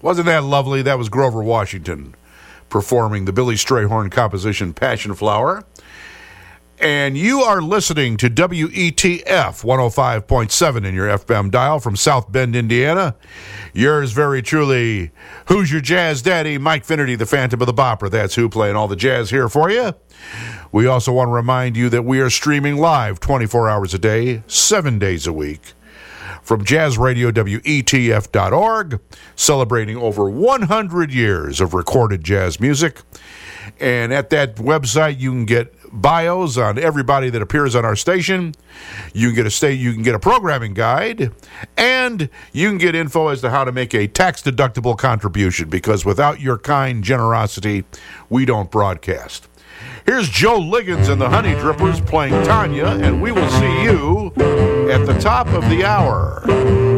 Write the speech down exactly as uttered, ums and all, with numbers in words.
Wasn't that lovely? That was Grover Washington performing the Billy Strayhorn composition Passion Flower. And you are listening to W E T F one oh five point seven in your F M dial from South Bend, Indiana. Yours very truly, who's your jazz daddy? Mike Finnerty, the Phantom of the Bopper. That's who, playing all the jazz here for you. We also want to remind you that we are streaming live twenty-four hours a day, seven days a week, from Jazz Radio W E T F dot org, celebrating over one hundred years of recorded jazz music. And at that website, you can get bios on everybody that appears on our station. You can get a state, you can get a programming guide, and you can get info as to how to make a tax-deductible contribution, because without your kind generosity, we don't broadcast. Here's Joe Liggins and the Honey Drippers playing Tanya, and we will see you at the top of the hour.